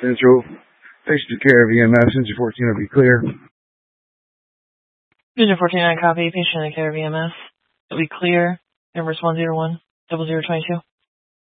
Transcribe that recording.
Central. Patient care of EMS. Engine 14 will be clear. Engine 14, I copy. Patient in care of EMS. It'll be clear. Numbers 101 0022.